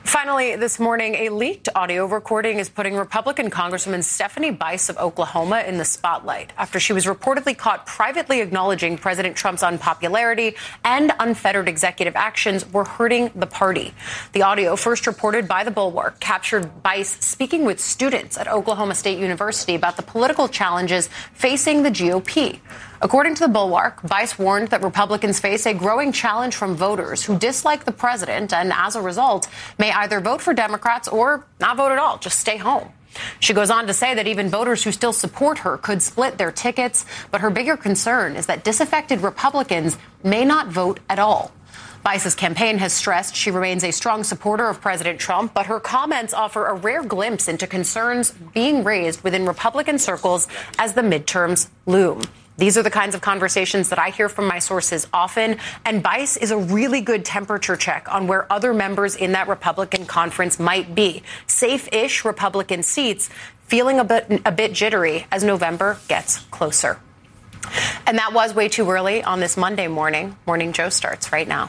Finally, this morning, a leaked audio recording is putting Republican Congresswoman Stephanie Bice of Oklahoma in the spotlight after she was reportedly caught privately acknowledging President Trump's unpopularity and unfettered executive actions were hurting the party. The audio, first reported by The Bulwark, captured Bice speaking with students at Oklahoma State University about the political challenges facing the GOP. According to The Bulwark, Bice warned that Republicans face a growing challenge from voters who dislike the president and, as a result, may either vote for Democrats or not vote at all, just stay home. She goes on to say that even voters who still support her could split their tickets, but her bigger concern is that disaffected Republicans may not vote at all. Bice's campaign has stressed she remains a strong supporter of President Trump, but her comments offer a rare glimpse into concerns being raised within Republican circles as the midterms loom. These are the kinds of conversations that I hear from my sources often, and Bice is a really good temperature check on where other members in that Republican conference might be. Safe-ish Republican seats feeling a bit jittery as November gets closer. And that was way too early on this Monday morning. Morning Joe starts right now.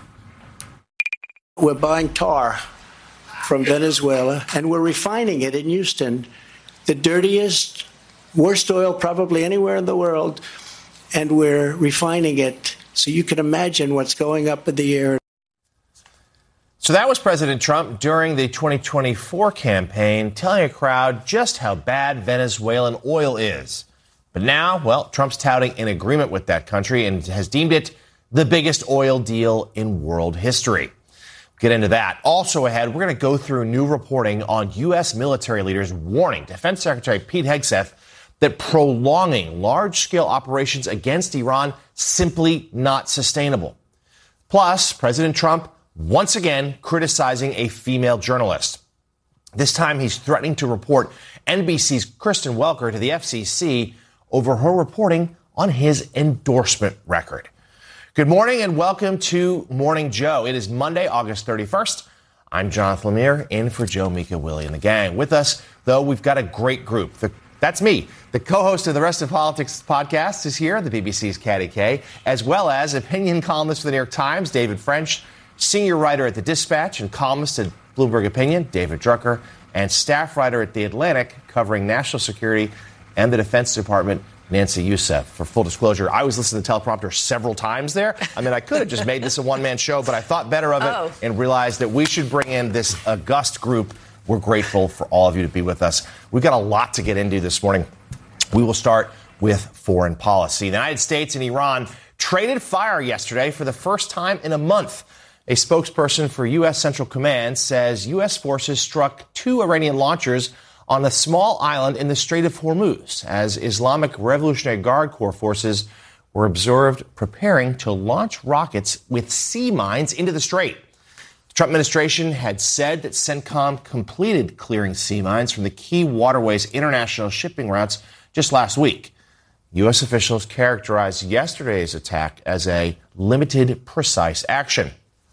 We're buying tar from Venezuela, and we're refining it in Houston, the dirtiest, worst oil probably anywhere in the world. And we're refining it so you can imagine what's going up in the air. So that was President Trump during the 2024 campaign, telling a crowd just how bad Venezuelan oil is. But now, well, Trump's touting an agreement with that country and has deemed it the biggest oil deal in world history. Get into that. Also ahead, we're going to go through new reporting on U.S. military leaders warning Defense Secretary Pete Hegseth that prolonging large-scale operations against Iran simply not sustainable. Plus, President Trump once again criticizing a female journalist. This time, he's threatening to report NBC's Kristen Welker to the FCC over her reporting on his endorsement record. Good morning and welcome to Morning Joe. It is Monday, August 31st. I'm Jonathan Lemire, in for Joe, Mika, Willie, and the gang. With us, though, we've got a great group. That's me. The co-host of the Rest of Politics podcast is here, the BBC's Caddy K, as well as opinion columnist for the New York Times, David French, senior writer at The Dispatch and columnist at Bloomberg Opinion, David Drucker, and staff writer at The Atlantic covering national security and the Defense Department, Nancy Youssef. For full disclosure, I was listening to the teleprompter several times there. I mean, I could have just made this a one-man show, but I thought better of it and realized that we should bring in this august group. We're grateful for all of you to be with us. We've got a lot to get into this morning. We will start with foreign policy. The United States and Iran traded fire yesterday for the first time in a month. A spokesperson for U.S. Central Command says U.S. forces struck 2 Iranian launchers on a small island in the Strait of Hormuz as Islamic Revolutionary Guard Corps forces were observed preparing to launch rockets with sea mines into the strait. Trump administration had said that CENTCOM completed clearing sea mines from the key waterways international shipping routes just last week. U.S. officials characterized yesterday's attack as a limited, precise action.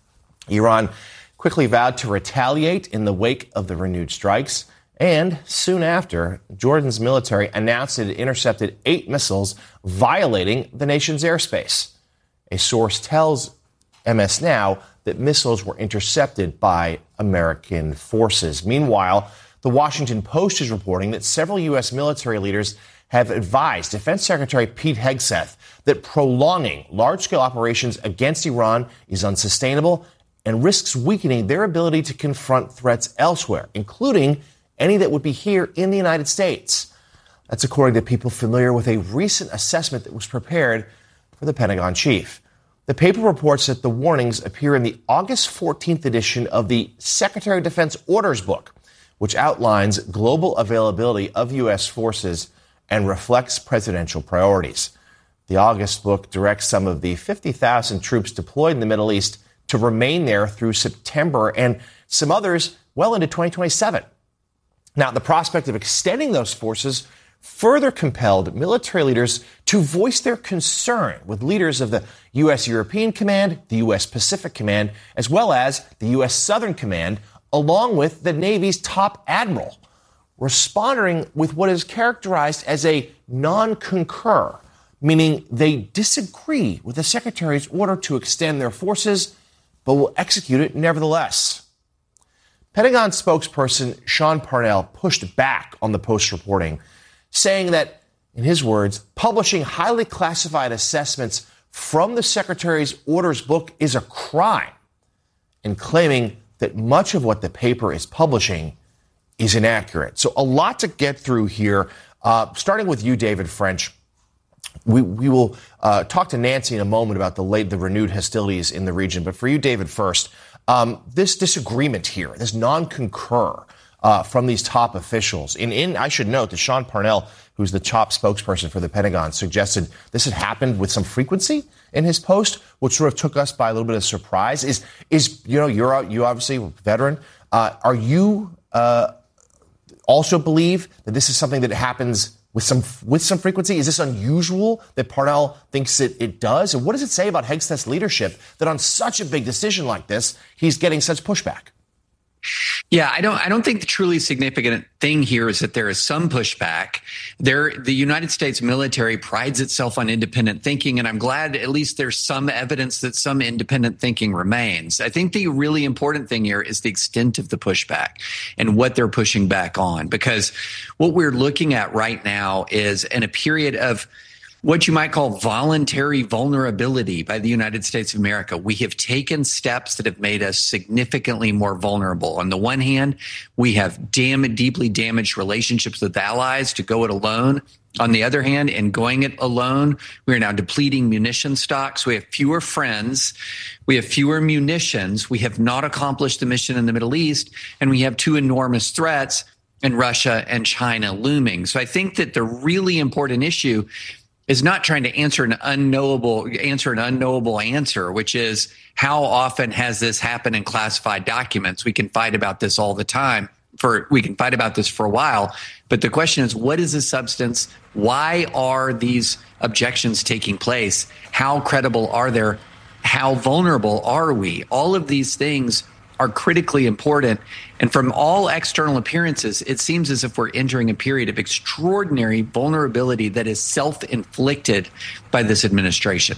Iran quickly vowed to retaliate in the wake of the renewed strikes, and soon after, Jordan's military announced it intercepted 8 missiles violating the nation's airspace. A source tells MS Now that missiles were intercepted by American forces. Meanwhile, the Washington Post is reporting that several U.S. military leaders have advised Defense Secretary Pete Hegseth that prolonging large-scale operations against Iran is unsustainable and risks weakening their ability to confront threats elsewhere, including any that would be here in the United States. That's according to people familiar with a recent assessment that was prepared for the Pentagon chief. The paper reports that the warnings appear in the August 14th edition of the Secretary of Defense Orders Book, which outlines global availability of U.S. forces and reflects presidential priorities. The August book directs some of the 50,000 troops deployed in the Middle East to remain there through September and some others well into 2027. Now, the prospect of extending those forces further compelled military leaders to voice their concern with leaders of the U.S. European Command, the U.S. Pacific Command, as well as the U.S. Southern Command, along with the Navy's top admiral, responding with what is characterized as a non-concur, meaning they disagree with the Secretary's order to extend their forces, but will execute it nevertheless. Pentagon spokesperson Sean Parnell pushed back on the Post's reporting, saying that, in his words, publishing highly classified assessments from the secretary's orders book is a crime, and claiming that much of what the paper is publishing is inaccurate. So a lot to get through here, starting with you, David French. We will talk to Nancy in a moment about the renewed hostilities in the region. But for you, David, first, this disagreement here, this non-concur from these top officials. I should note that Sean Parnell, who's the top spokesperson for the Pentagon, suggested this had happened with some frequency in his post, which sort of took us by a little bit of surprise. You obviously a veteran. Are you also believe that this is something that happens with some frequency? Is this unusual that Parnell thinks it does? And what does it say about Hegseth's leadership that on such a big decision like this, he's getting such pushback? Yeah, I don't think the truly significant thing here is that there is some pushback. The United States military prides itself on independent thinking, and I'm glad at least there's some evidence that some independent thinking remains. I think the really important thing here is the extent of the pushback and what they're pushing back on, because what we're looking at right now is in a period of what you might call voluntary vulnerability by the United States of America. We have taken steps that have made us significantly more vulnerable. On the one hand, we have deeply damaged relationships with allies to go it alone. On the other hand, in going it alone, we are now depleting munition stocks. We have fewer friends. We have fewer munitions. We have not accomplished the mission in the Middle East. And we have two enormous threats in Russia and China looming. So I think that the really important issue is not trying to answer an unknowable answer, which is how often has this happened in classified documents? We can fight about this all the time. We can fight about this for a while. But the question is, what is the substance? Why are these objections taking place? How credible are they? How vulnerable are we? All of these things are critically important. And from all external appearances, it seems as if we're entering a period of extraordinary vulnerability that is self-inflicted by this administration.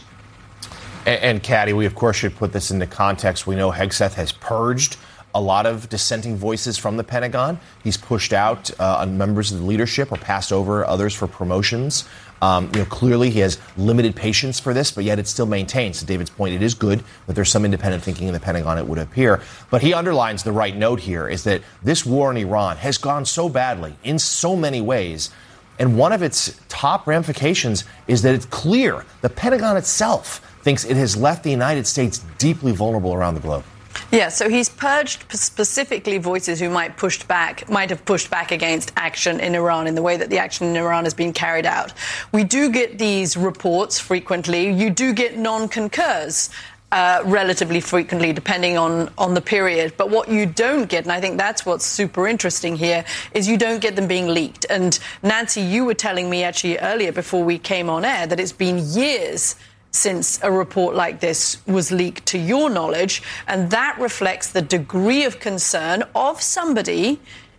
And Caddy, we of course should put this into context. We know Hegseth has purged a lot of dissenting voices from the Pentagon. He's pushed out members of the leadership or passed over others for promotions. Clearly he has limited patience for this, but yet it still maintains, to David's point, it is good that there's some independent thinking in the Pentagon, it would appear. But he underlines the right note here is that this war in Iran has gone so badly in so many ways. And one of its top ramifications is that it's clear the Pentagon itself thinks it has left the United States deeply vulnerable around the globe. Yeah, so he's purged specifically voices who might have pushed back against action in Iran in the way that the action in Iran has been carried out. We do get these reports frequently. You do get non-concurs relatively frequently, depending on the period. But what you don't get, and I think that's what's super interesting here, is you don't get them being leaked. And Nancy, you were telling me actually earlier before we came on air that it's been years since a report like this was leaked to your knowledge, and that reflects the degree of concern of somebody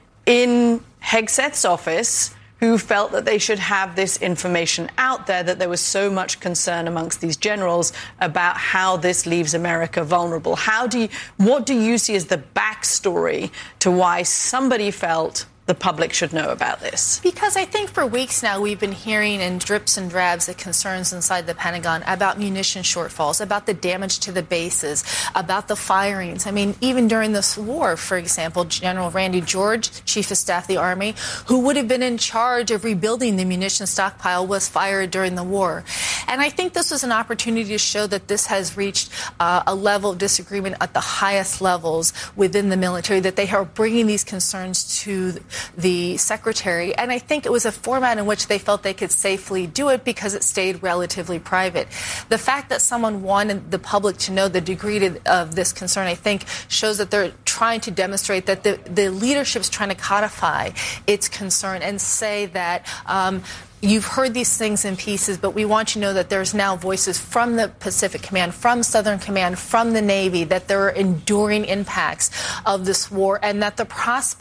in Hegseth's office who felt that they should have this information out there, that there was so much concern amongst these generals about how this leaves America vulnerable. What do you see as the backstory to why somebody felt the public should know about this? Because I think for weeks now we've been hearing in drips and drabs the concerns inside the Pentagon about munition shortfalls, about the damage to the bases, about the firings. I mean, even during this war, for example, General Randy George, Chief of Staff of the Army, who would have been in charge of rebuilding the munition stockpile, was fired during the war. And I think this was an opportunity to show that this has reached a level of disagreement at the highest levels within the military, that they are bringing these concerns to the secretary. And I think it was a format in which they felt they could safely do it because it stayed relatively private. The fact that someone wanted the public to know the degree of this concern, I think, shows that they're trying to demonstrate that the leadership's trying to codify its concern and say that you've heard these things in pieces, but we want you to know that there's now voices from the Pacific Command, from Southern Command, from the Navy, that there are enduring impacts of this war, and that the prospect